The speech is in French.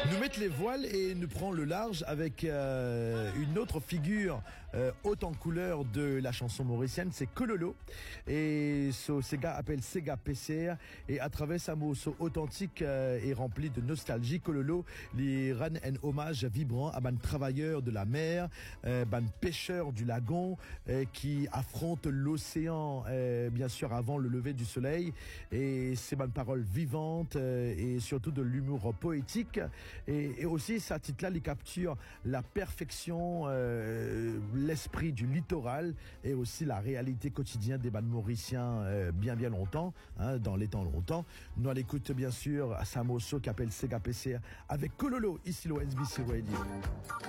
Nous mettons les voiles et nous prenons le large avec une autre figure haute en couleur de la chanson mauricienne, c'est Kololo. Et ce gars appelle Sega PCR et à travers sa mot authentique et rempli de nostalgie, Kololo les rend un hommage vibrant à ban travailleurs de la mer, ban pêcheurs du lagon qui affrontent l'océan bien sûr avant le lever du soleil, et c'est ban paroles vivantes et surtout de l'humour poétique. Et aussi, ce titre-là, il capture la perfection, l'esprit du littoral et aussi la réalité quotidienne des bandes mauriciens bien longtemps, hein, dans les temps longtemps. Nous, on écoute bien sûr Samoso qui appelle Sega PCR avec Kololo, ici le SBC Radio.